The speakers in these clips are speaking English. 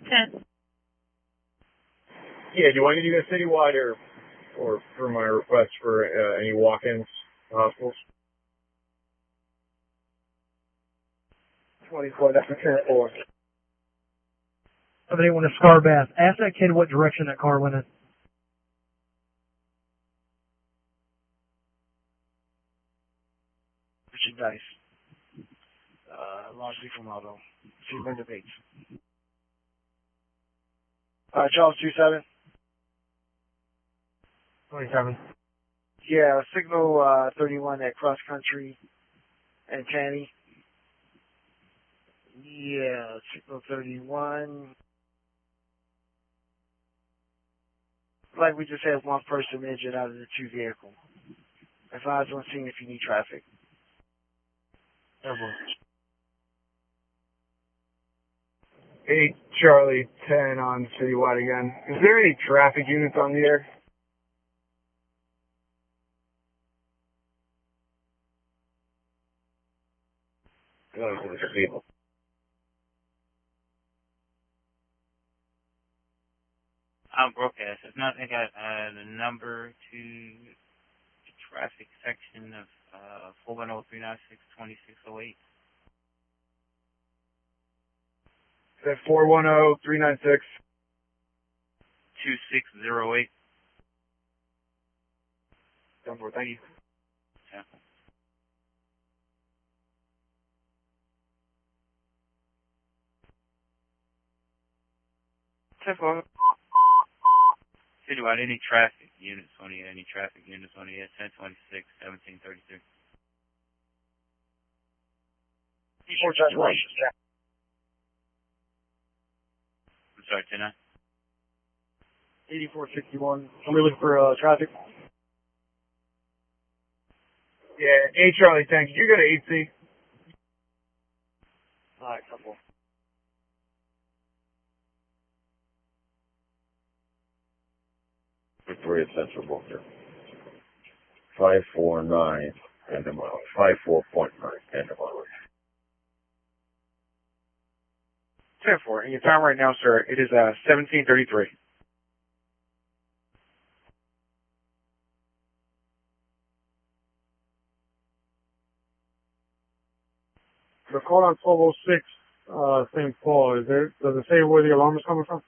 10. Yeah, do I need to go citywide or for my request for any walk-ins to hospitals? 24, that's a 10-4. 781 to Scar Bath. Ask that kid what direction that car went in. Richard Dice. Large vehicle model. Linda Bates. Charles 27. 27. Yeah, signal 31 at Cross Country and Tanny. Yeah, signal 31. Like we just had one person injured out of the two vehicles. Advise on scene if you need traffic. Airborne. 8 Charlie 10 on citywide again. Is there any traffic units on the air? Going to the people. I'll broadcast. If not, I got the number to the traffic section of 410-396-2608. Is that 410-396? 2608. Done for, thank you. Yeah. Citywide, any traffic units on the air, 1026, 1733. I'm sorry, 10-9. 8461. Somebody looking for traffic? Yeah, 8 Charlie 10. Can you go to 8C? Alright, couple. Victoria Central Booker. 549 and a mile. 54.9 and a mile. 10-4. And your time right now, sir, it is 1733. The call on 1206, St. Paul, does it say where the alarm is coming from?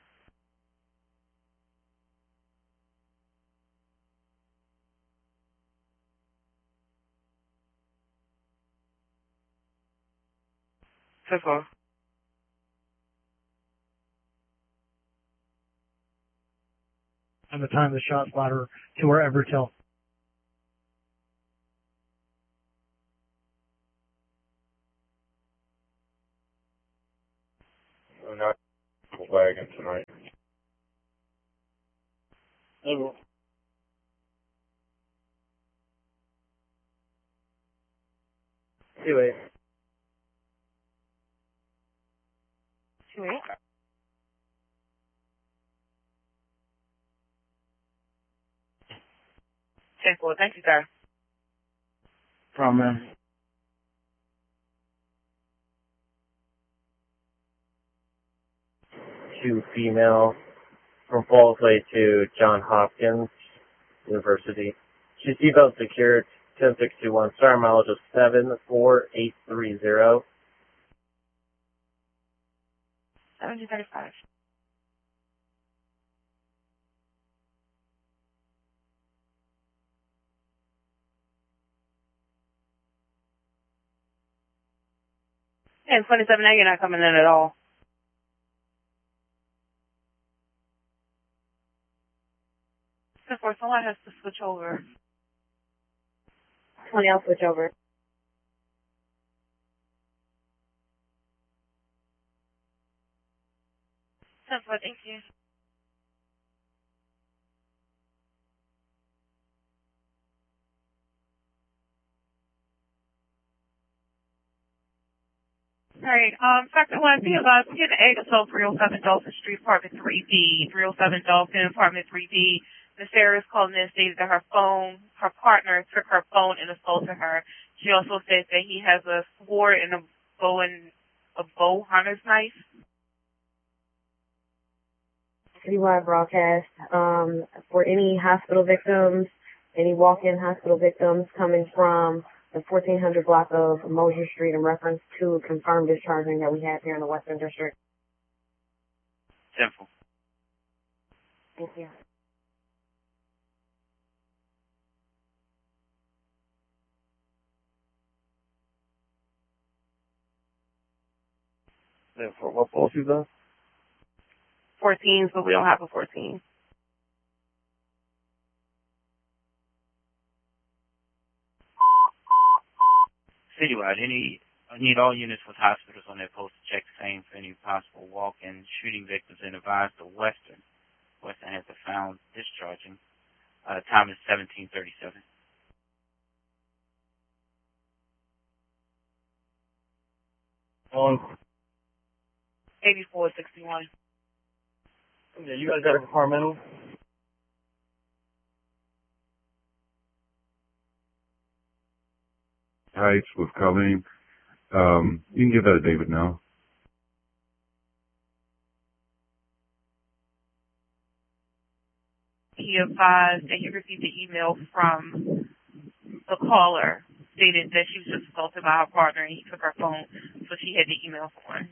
And the time the shot spotter to our Evertel. I'm not wagon tonight. Hello. Two eight. Okay, cool. Thank you, sir. Problem, man. Two female from Falls Way to John Hopkins University. She's seatbelt secured, 10621, star mileage of 74830. 1735. And 27A, you're not coming in at all. Of course, someone has to switch over. 20, I'll switch over. That's what, thank you. Alright, Sector 1, see about 10 8 so 307 Dolphin Street, Apartment 3B, 307 Dolphin, Apartment 3B. Miss Sarah is calling in, stated that her partner took her phone and assaulted her. She also said that he has a sword and a bow hunter's knife. citywide broadcast for any hospital victims, any walk-in hospital victims coming from the 1400 block of Mosier Street in reference to confirmed discharging that we have here in the Western District. Simple. Thank you. For what policy though? 14s, but we don't have a 14. Citywide, I need all units with hospitals on their post to check the same for any possible walk-in shooting victims and advise the Western. Western has been found discharging. Time is 17:37. On. 8461. Yeah, you guys got a departmental? Heights with Colleen. You can give that to David now. He advised that he received an email from the caller stated that she was just assaulted by her partner and he took her phone, so she had the email for him.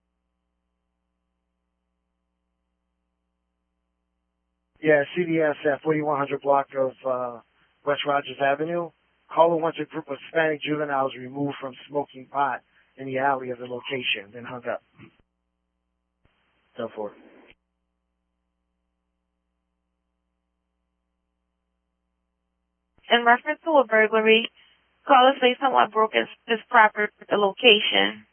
Yeah, CVS at 4100 block of West Rogers Avenue. Caller wants a group of Hispanic juveniles removed from smoking pot in the alley of the location, then hung up. 10-4. In reference to a burglary, caller say someone broke his property at the location.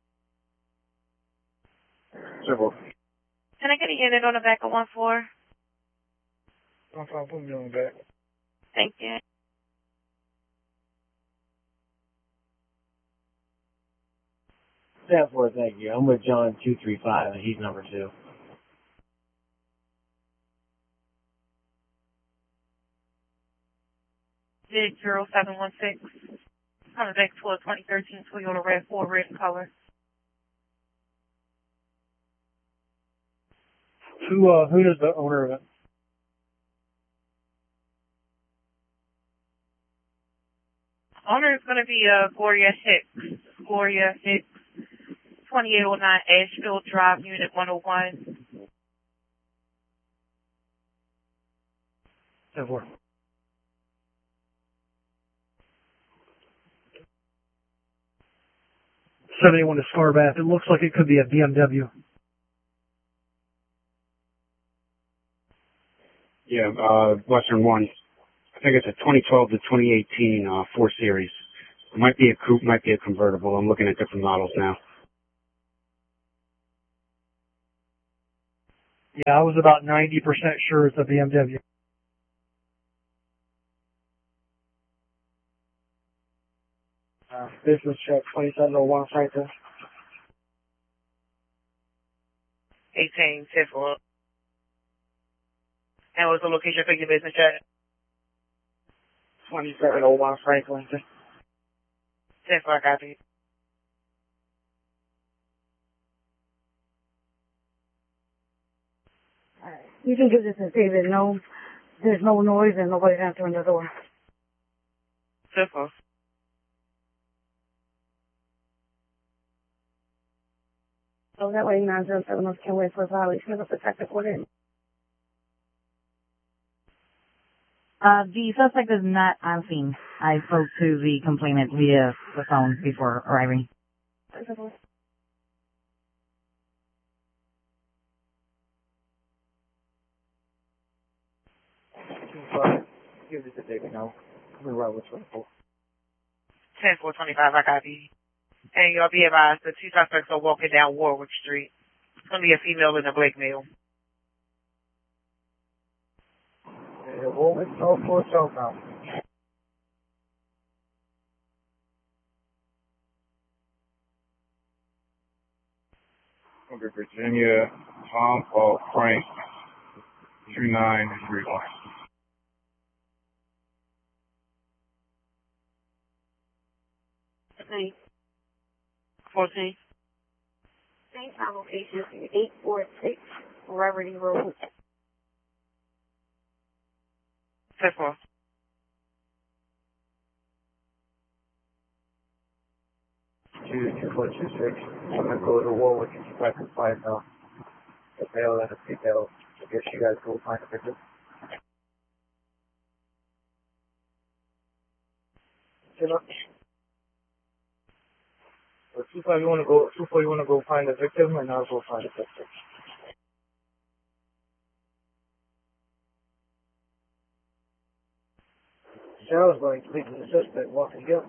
Simple. Can I get a unit on the back of 1-4? 1-5, put me on the back. Thank you. Thank you. I'm with John 235, and he's number 2. Big 0716. Coming back to a 2013 Toyota RAV4 red color. Who is the owner of it? Owner is going to be Gloria Hicks. Gloria Hicks, 2809 Ashfield Drive, Unit 101. 10-4. $71 to Scarbath. It looks like it could be a BMW. Yeah, Western One. I think it's a 2012 to 2018 4 Series. It might be a coupe, might be a convertible. I'm looking at different models now. Yeah, I was about 90% sure it's a BMW. Business check 2701 Franklin. 18-4. And what's the location for your business check? 2701 Franklin. 10-4, copy. Alright. You can give this to David. No, there's no noise and nobody's answering the door. 10-4. So that way 907 North can wait for a violation of a protective order. The suspect is not on scene. I spoke to the complainant via the phone before arriving. Give this to David now. I'm going to run with 24. 10-4-25, I copy. And you'll be advised the two suspects are walking down Warwick Street. It's going to be a female and a black male. Warwick, so for now. Okay, Virginia, Tom, Paul, Frank, 2931. Thanks. 14. Same time location, 846 Reverdy Road. 10-4. Two 2426. I'm gonna go to Warwick and see if I can find the male and the female. I guess you guys go find the victim. So 24, you wanna go find the victim, and I'll go find the victim. Sarah's going to lead the suspect walking hill.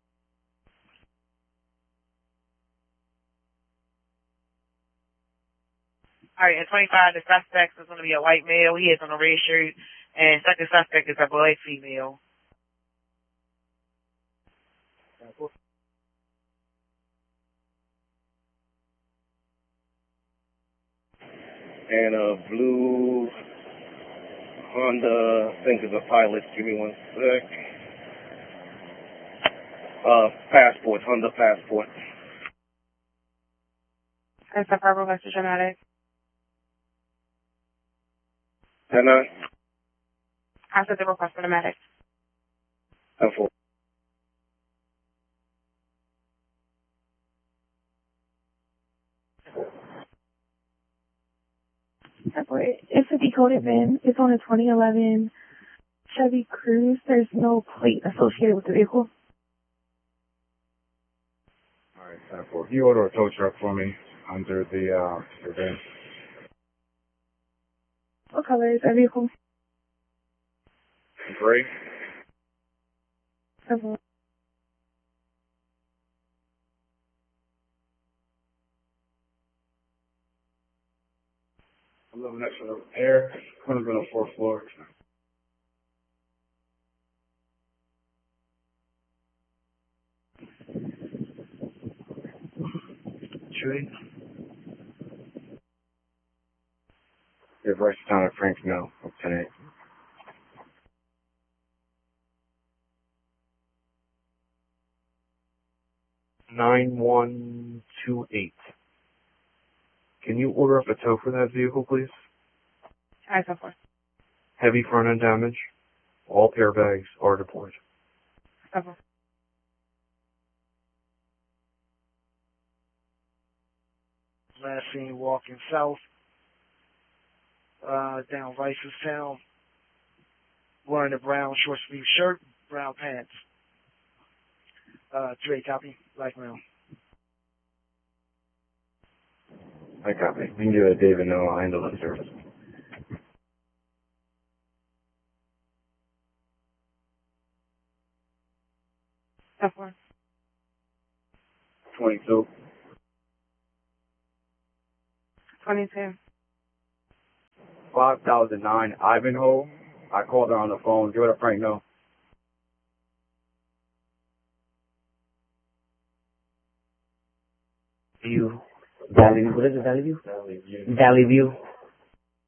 Alright, and 25, the suspect is going to be a white male. He is on a red shirt. And second suspect is a black female. And a blue Honda, I think is a Pilot. Give me one sec. Passport, Honda Passport. That's a purple versus dramatic. 10-9. I said the request for the medic. 10-4. It's a decoded VIN. It's on a 2011 Chevy Cruze. There's no plate associated with the vehicle. Alright, 10-4. Can you order a tow truck for me under the VIN? What color is that vehicle? Gray. Okay. I'm living next to the repair. Could have been a 4th floor. Shooting. Yeah, Bryce down at Frank Mill, up 10-8. $9128. Can you order up a tow for that vehicle, please? Alright, so far. Heavy front end damage. All airbags are deployed. So far. Last seen walking south, down Ricerstown, wearing a brown short sleeve shirt, brown pants. 3 copy, light round. I copy. You can give it a David know. I'll handle the service. So far. 22. 22. 5009 Ivanhoe. I called her on the phone. Give it a Frank no. View. Valley View. What is it? Valley View? Valley View. Valley View.